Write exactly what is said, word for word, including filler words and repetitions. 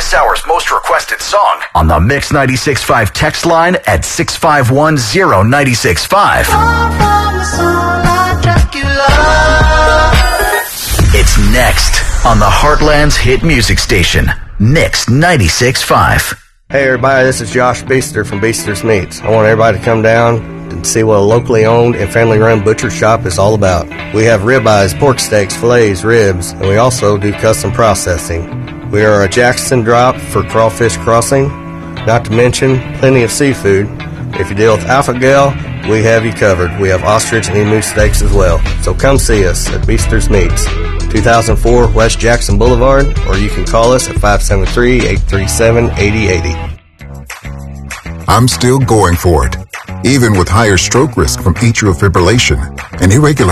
this hour's most requested song on the Mix ninety-six point five text line at six five one zero nine six five. It's next on the Heartland's hit music station, Mix ninety-six point five. Hey everybody, this is Josh Beaster from Beaster's Meats. I want everybody to come down and see what a locally owned and family run butcher shop is all about. We have ribeyes, pork steaks, fillets, ribs, and we also do custom processing. We are a Jackson drop for Crawfish Crossing, not to mention plenty of seafood. If you deal with Alpha Gal, we have you covered. We have ostrich and emu steaks as well. So come see us at Beaster's Meats, two thousand four West Jackson Boulevard, or you can call us at five seven three, eight three seven, eight zero eight zero. I'm still going for it, even with higher stroke risk from atrial fibrillation and irregular